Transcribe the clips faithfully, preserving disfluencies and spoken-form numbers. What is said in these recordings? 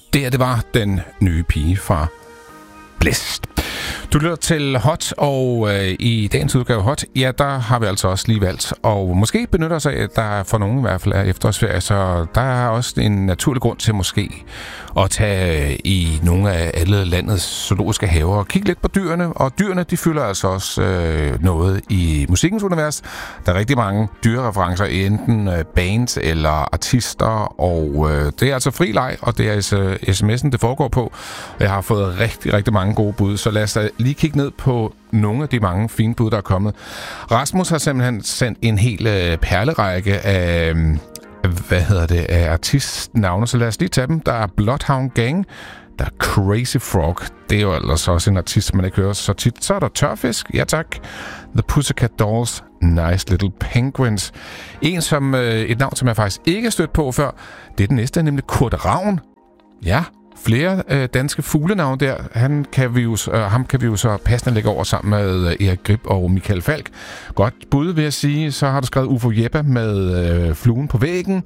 Det her, det var den nye pige fra Blæst. Du lytter til Hot, og øh, i dagens udgave Hot, ja, der har vi altså også lige valgt, og måske benytter os af, at der for nogen i hvert fald er efterårsferie, så der er også en naturlig grund til måske at tage i nogle af alle landets zoologiske haver og kigge lidt på dyrene, og dyrene, de fylder altså også øh, noget i musikkens univers. Der er rigtig mange dyrereferencer, enten øh, bands eller artister, og øh, det er altså fri leg, og det er altså sms'en, det foregår på. Jeg har fået rigtig, rigtig mange gode bud, så lad os lige kigge ned på nogle af de mange fine bud, der er kommet. Rasmus har simpelthen sendt en hel øh, perlerække af, øh, hvad hedder det, af artistnavne, så lad os lige tage dem. Der er Bloodhound Gang, der er Crazy Frog, det er jo ellers også en artist, man ikke hører så tit. Så er der Tørfisk, ja tak. The Pussycat Dolls, Nice Little Penguins. En som, øh, et navn, som jeg faktisk ikke har stødt på før, det er den næste, nemlig Kurt Ravn. Ja, flere øh, danske fuglenavn der. Han kan vi jo, øh, ham kan vi jo så passende lægge over sammen med øh, Erik Grip og Michael Falk. Godt bud, vil jeg sige. Så har du skrevet Ufo Jeppe med øh, Fluen på væggen.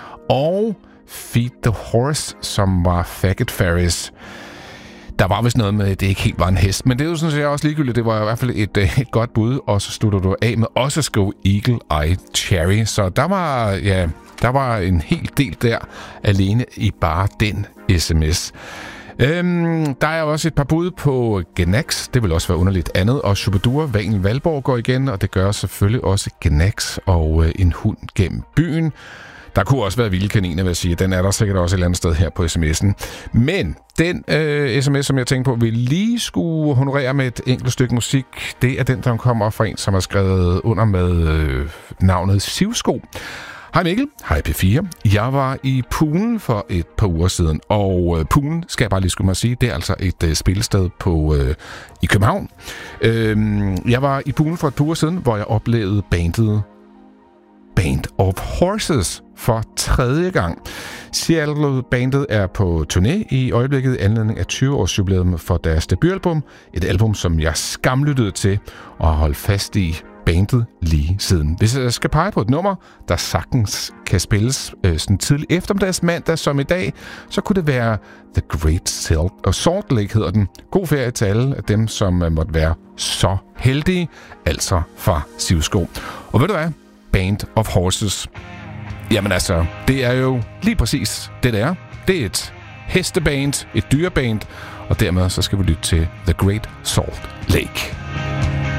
Og Feed the Horse, som var Faggot Ferris. Der var vist noget med, at det ikke helt var en hest. Men det er jo sådan set også ligegyldigt. Det var i hvert fald et, et godt bud. Og så slutter du af med også at skrive Eagle Eye Cherry. Så der var, ja, der var en hel del der alene i bare den sms. Øhm, der er også et par bud på Gnax. Det vil også være underligt andet. Og Chubadur, Valen Valborg går igen. Og det gør selvfølgelig også Gnax og øh, en hund gennem byen. Der kunne også være vilde kaniner, vil jeg sige. Den er der sikkert også et eller andet sted her på sms'en. Men den øh, sms, som jeg tænkte på, vi lige skulle honorere med et enkelt stykke musik, det er den, der kommer fra en, som har skrevet under med øh, navnet Sivsko. Hej Mikkel. Hej P fire. Jeg var i Poolen for et par uger siden, og øh, Poolen, skal jeg bare lige skulle mig sige, det er altså et øh, spillested på, øh, i København. Øh, jeg var i Poolen for et par uger siden, hvor jeg oplevede bandet Band of Horses for tredje gang. Seattle-bandet er på turné i øjeblikket i anledning af tyve-års jubilæum for deres debutalbum. Et album, som jeg skamlyttede til og har holdt fast i bandet lige siden. Hvis jeg skal pege på et nummer, der sagtens kan spilles øh, sådan tidlig eftermiddags mandag som i dag, så kunne det være The Great Salt, og Salt Lake hedder den. God ferie til alle af dem, som øh, måtte være så heldige, altså fra Sivsko. Og ved du hvad? Band of Horses. Jamen altså, det er jo lige præcis det, der er. Det er et hesteband, et dyreband, og dermed så skal vi lytte til The Great Salt Lake.